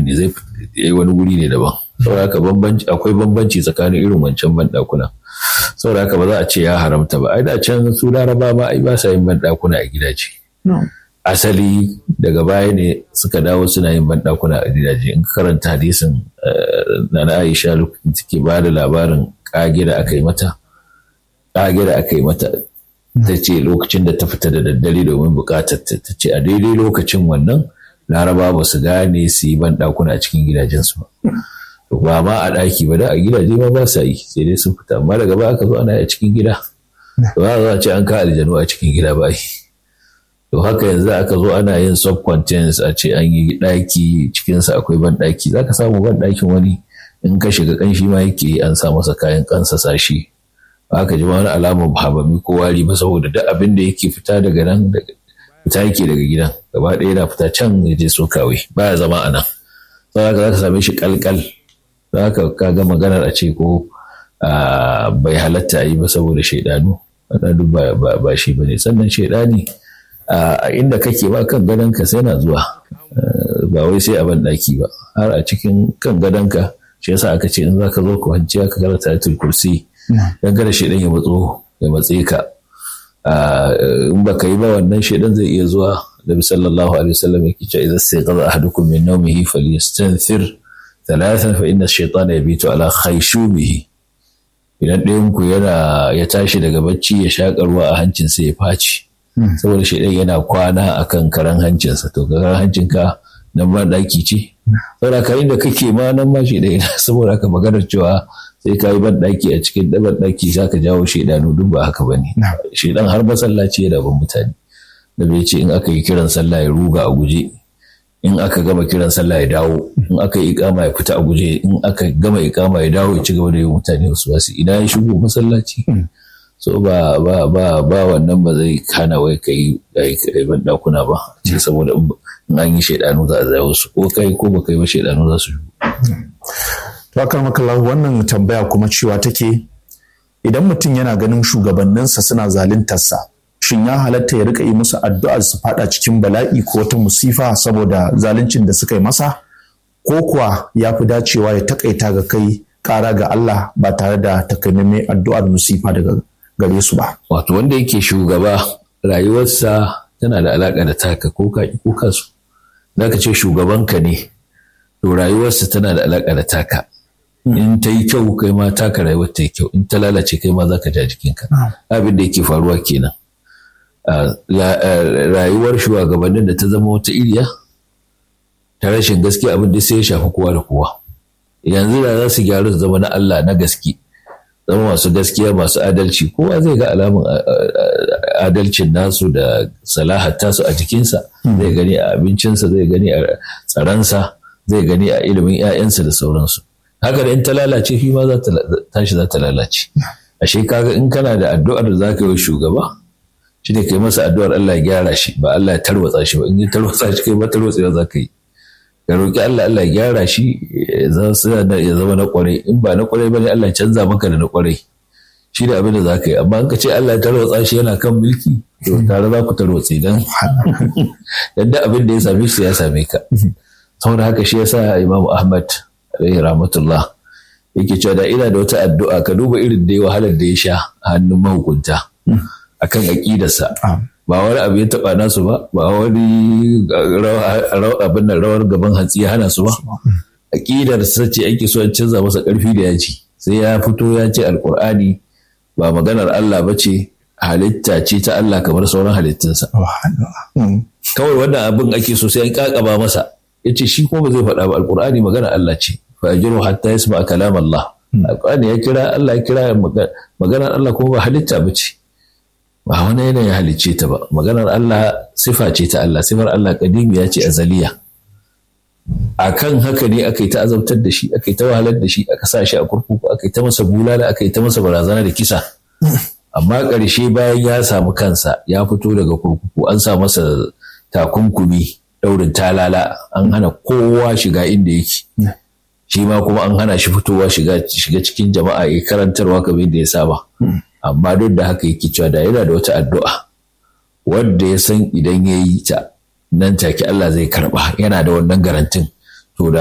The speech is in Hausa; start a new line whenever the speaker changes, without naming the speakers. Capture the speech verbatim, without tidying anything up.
ne zai yi wani guri ne daban. Saboda haka bambanci akwai bambanci tsakanin irin wancan banɗakuna. Saboda haka ba za a ce ya haramta ba. Ai da can su Laraba ma ai ba sa yin banɗakuna a gidaje. Asali daga baya ne suka dawo suna yin banɗakuna a gidaje. In ka karanta hadisin na na Aisha lokacin take ba da labarin kage da aka yi mata. Kage da aka yi mata ta ce lokacin da ta fita da daddare domin bukatar ta ce a daidai lokacin wannan Laraba ba su gane su yi banɗakuna a cikin gidajensu ba. Ba ma a ɗaki ba da a gidaje ma ba sa yi sai dai sun fita amma daga baya aka zo ana yi a cikin gida. Ba za a ce an ka aljanu a cikin gida ba yi. To haka yanzu aka zo ana yin subcontents a ce an yi ɗaki cikinsa akwai banɗaki za ka samu banɗakin wani in ka shiga ƙanshi ma yake an sa masa kayan ƙansa sashi. Haka ji wani alamar habami ko wari ba saboda duk abin da yake fita daga nan fita yake daga gidan gaba ɗaya yana fita can ya je so kawai baya zama a nan. Sai haka za ka same shi kalkal. Za ka kaga maganar a ce ko bai halatta a yi ba saboda shaidanu. Wannan duk ba shi ba ne. Sannan shaidani a inda kake ba kan gadonka sai na zuwa ba wai sai a ban ɗaki ba har a cikin kan gadonka shi yasa aka ce in za ka zo ku hanci ka karanta ayatul kursi dan kada shaidan ya matso ya matse ka. In baka yi ba wannan shaidan zai iya zuwa. Nabi sallallahu alaihi wasallam yake cewa idza sayqadha ahadukum min nawmihi falyastanthir thalathan fa inna ash-shaytana yabitu ala khayshumihi. Idan ɗayan ku yana ya tashi daga bacci ya shaƙa ruwa a hancinsa ya faci saboda shaidan yana kwana akan karan hancinsa to karan hancinka nan ba daki ce saboda ka inda kake ma nan ma shaidan yana saboda haka maganar cewa sai ka yi ban daki a cikin daban daki za ka jawo shaidanu duk ba haka bane. Shaidan har masallaci yana ban mutane da bai ce in aka yi kiran sallah ya ruga a guje in aka gama kiran sallah ya dawo in aka yi ikama ya fita a guje in aka gama ikama ya dawo ya ci gaba da yi mutane wasu wasu ina ya shigo masallaci. So ba ba ba ba wannan ba zai kana wai kai kai ban dakuna ba ce saboda in an yi shaidanu za a zawo su ko kai ko ba kai ba shaidanu za su shigo.
To akar makallahu wannan tambaya kuma cewa take idan mutum yana ganin shugabanninsa suna zaluntarsa shin ya halatta ya rika yi musu addu'a su fada cikin bala'i ko wata musifa saboda zaluncin da suka yi masa ko kuwa ya fi dacewa ya takaita ga kai kara ga Allah ba tare da takamaimai addu'ar musifa daga gare su ba.
Wato wanda yake shugaba rayuwarsa tana da alaka da taka ko ka ko kansu zaka ce shugabanka ne to rayuwarsa tana da alaka da taka. In ta yi kyau kai ma taka rayuwar ta yi kyau in ta lalace kai ma zaka ja jikinka. Abin da yake faruwa kenan. Rayuwar shugabannin da ta zama wata iriya ta rashin gaskiya abin da sai ya shafi kowa da kowa. Yanzu da za su gyaru su zama na Allah na gaske zama masu gaskiya masu adalci kowa zai ga alamun adalcin nasu da salahar tasu a jikinsa zai gani a abincinsa zai gani a tsaransa zai gani a ilimin 'ya'yansa da sauransu. Haka da in ta lalace shi ma za ta tashi za ta lalace. Ashe kaga in kana da addu'ar da za ka yi wa shugaba shi ne kai masa addu'ar Allah ya gyara shi ba Allah ya tarwatsa shi ba in ya tarwatsa shi kai ba tarwatsa za ka yi ka roƙi Allah Allah ya gyara shi ya zama na ƙwarai in ba na ƙwarai ba ne Allah ya canza maka da na ƙwarai shi ne abin da za ka yi amma in ka ce Allah ya tarwatsa shi yana kan mulki to tare za ku tarwatsa idan yadda abin da ya same shi ya same ka saboda haka shi yasa Imam Ahmad alaihi rahmatullah yake cewa da ina da wata addu'a ka duba irin da ya wahalar da ya sha a hannun mahukunta akan aƙidarsa ba wani abu ya taɓa nasu ba ba wani abin da rawar gaban hantsi ya hana su ba aƙidarsa ce ake so an canza masa ƙarfi da yaji sai ya fito ya ce alƙur'ani ba maganar Allah ba ce halitta ce ta Allah kamar sauran halittunsa kawai wannan abin ake so sai an ƙaƙaba masa ya ce shi kuma ba zai faɗa ba alƙur'ani maganar Allah ce fa ajiru hatta yasma kalam Allah alƙur'ani ya kira Allah ya kira maganar Allah kuma ba halitta ba ce ba wani yanayin halicce ta ba maganar Allah sifa ce ta Allah sifar Allah kadimiya ce azaliya akan haka ne aka yi ta azabtar da shi aka yi ta wahalar da shi aka sa shi a kurkuku aka yi ta masa bulala aka yi ta masa barazana da kisa amma ƙarshe bayan ya samu kansa ya fito daga kurkuku an sa masa takunkumi daurin talala an hana kowa shiga inda yake shi ma kuma an hana shi fitowa shiga cikin jama'a ya karantarwa kamar yadda ya saba amma duk da haka yake cewa da yana da wata addu'a wanda ya san idan ya yi ta nan take Allah zai karba yana da wannan garantin